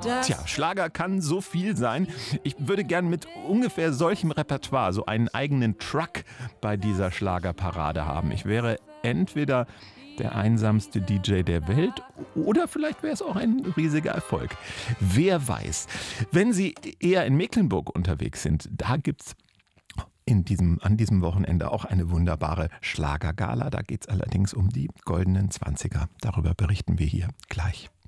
Tja, Schlager kann so viel sein. Ich würde gern mit ungefähr solchem Repertoire so einen eigenen Truck bei dieser Schlagerparade haben. Ich wäre entweder der einsamste DJ der Welt oder vielleicht wäre es auch ein riesiger Erfolg. Wer weiß. Wenn Sie eher in Mecklenburg unterwegs sind, da gibt's an diesem Wochenende auch eine wunderbare Schlagergala. Da geht es allerdings um die goldenen Zwanziger. Darüber berichten wir hier gleich.